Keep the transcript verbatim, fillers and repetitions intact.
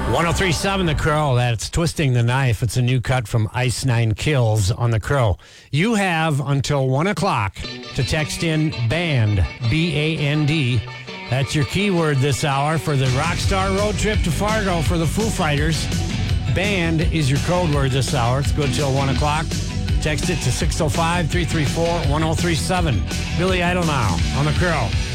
ten thirty-seven The Crow. That's Twisting the Knife. It's a new cut from Ice Nine Kills on The Crow. You have until one o'clock to text in BAND, B A N D. That's your keyword this hour for the Rockstar Road Trip to Fargo for the Foo Fighters. BAND is your code word this hour. It's good till one o'clock. Text it to six oh five, three three four, one oh three seven. Billy Idol now on The Crow.